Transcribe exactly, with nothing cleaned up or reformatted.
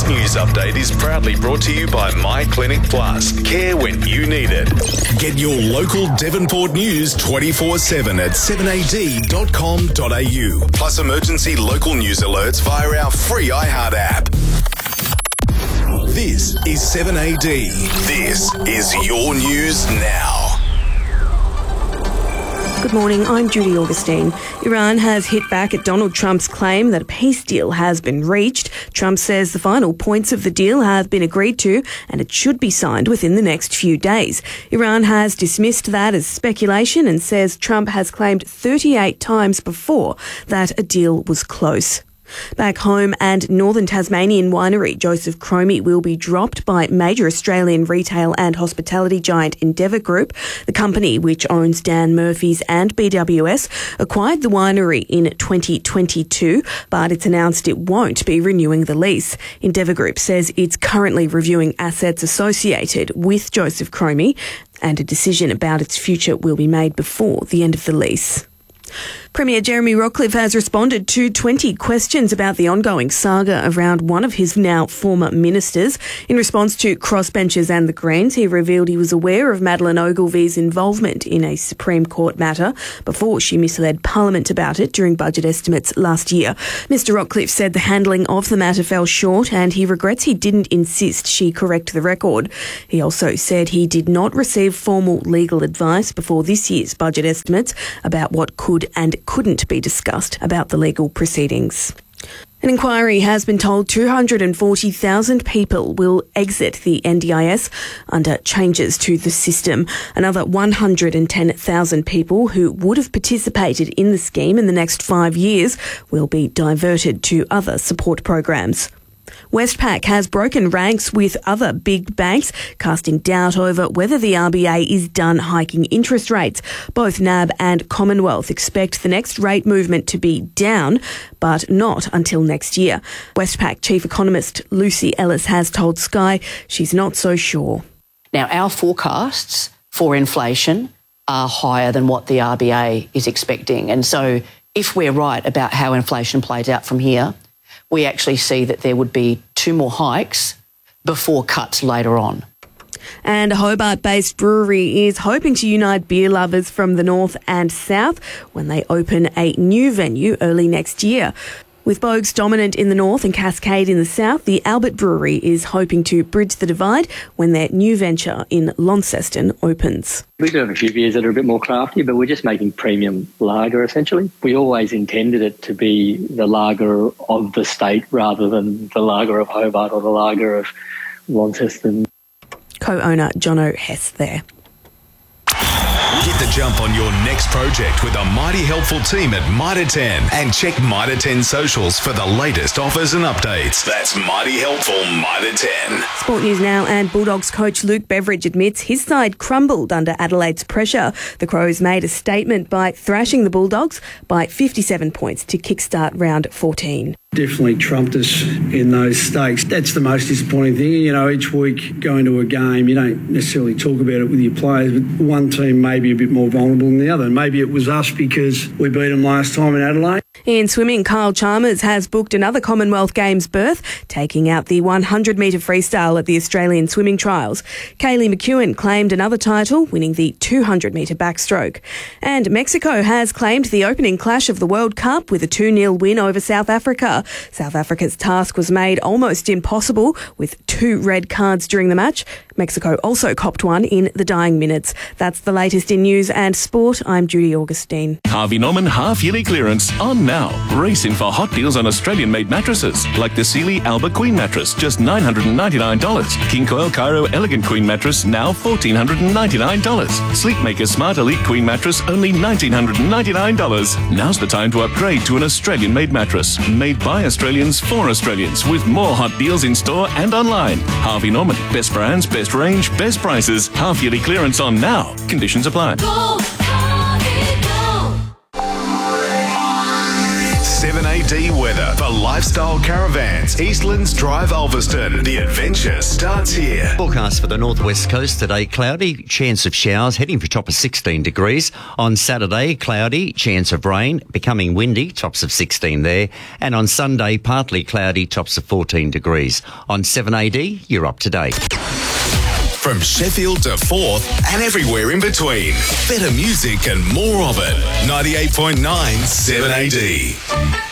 This news update is proudly brought to you by My Clinic Plus. Care when you need it. Get your local Devonport news twenty-four seven at seven a d dot com dot a u. Plus emergency local news alerts via our free iHeart app. This is seven A D. This is your news now. Good morning, I'm Judy Augustine. Iran has hit back at Donald Trump's claim that a peace deal has been reached. Trump says the final points of the deal have been agreed to and it should be signed within the next few days. Iran has dismissed that as speculation and says Trump has claimed thirty-eight times before that a deal was close. Back home, and Northern Tasmanian winery Joseph Cromie will be dropped by major Australian retail and hospitality giant Endeavour Group. The company, which owns Dan Murphy's and B W S, acquired the winery in twenty twenty-two, but it's announced it won't be renewing the lease. Endeavour Group says it's currently reviewing assets associated with Joseph Cromie, and a decision about its future will be made before the end of the lease. Premier Jeremy Rockliff has responded to twenty questions about the ongoing saga around one of his now former ministers. In response to crossbenchers and the Greens, he revealed he was aware of Madeleine Ogilvy's involvement in a Supreme Court matter before she misled Parliament about it during budget estimates last year. Mister Rockliff said the handling of the matter fell short and he regrets he didn't insist she correct the record. He also said he did not receive formal legal advice before this year's budget estimates about what could and couldn't be discussed about the legal proceedings. An inquiry has been told two hundred forty thousand people will exit the N D I S under changes to the system. Another one hundred ten thousand people who would have participated in the scheme in the next five years will be diverted to other support programs. Westpac has broken ranks with other big banks, casting doubt over whether the R B A is done hiking interest rates. Both N A B and Commonwealth expect the next rate movement to be down, but not until next year. Westpac chief economist Lucy Ellis has told Sky she's not so sure. Now, our forecasts for inflation are higher than what the R B A is expecting. And so if we're right about how inflation plays out from here, we actually see that there would be two more hikes before cuts later on. And a Hobart-based brewery is hoping to unite beer lovers from the north and south when they open a new venue early next year. With Boag's dominant in the north and Cascade in the south, the Albert Brewery is hoping to bridge the divide when their new venture in Launceston opens. We do have a few beers that are a bit more crafty, but we're just making premium lager, essentially. We always intended it to be the lager of the state rather than the lager of Hobart or the lager of Launceston. Co-owner Jono Hess there. Get the jump on your next project with a mighty helpful team at Mitre ten and check Mitre ten socials for the latest offers and updates. That's mighty helpful Mitre ten. Sport news now, and Bulldogs coach Luke Beveridge admits his side crumbled under Adelaide's pressure. The Crows made a statement by thrashing the Bulldogs by fifty-seven points to kickstart round fourteen. Definitely trumped us in those stakes. That's the most disappointing thing. You know, each week going to a game, you don't necessarily talk about it with your players, but one team may be a bit more vulnerable than the other. And maybe it was us because we beat them last time in Adelaide. In swimming, Kyle Chalmers has booked another Commonwealth Games berth, taking out the one hundred metre freestyle at the Australian Swimming Trials. Kaylee McEwen claimed another title, winning the two hundred metre backstroke. And Mexico has claimed the opening clash of the World Cup with a two nil win over South Africa. South Africa's task was made almost impossible with two red cards during the match. Mexico also copped one in the dying minutes. That's the latest in news and sport. I'm Judy Augustine. Harvey Norman half-yearly clearance on now. Race in for hot deals on Australian-made mattresses, like the Sealy Alba Queen mattress, just nine hundred ninety-nine dollars. King Coil Cairo Elegant Queen mattress, now one thousand four hundred ninety-nine dollars. Sleepmaker Smart Elite Queen mattress, only one thousand nine hundred ninety-nine dollars. Now's the time to upgrade to an Australian-made mattress, made by Australians for Australians, with more hot deals in store and online. Harvey Norman, best brands, best range, best prices. Half-yearly clearance on now. Conditions apply. Go, Harvey, go. seven A D weather for Lifestyle Caravans, Eastlands Drive, Ulverston. The adventure starts here. Forecast for the northwest coast today, cloudy, chance of showers, heading for top of sixteen degrees. On Saturday, cloudy, chance of rain, becoming windy, tops of sixteen there. And on Sunday, partly cloudy, tops of fourteen degrees. On seven A D, you're up to date. From Sheffield to Forth and everywhere in between. Better music and more of it. ninety-eight point nine seven A D.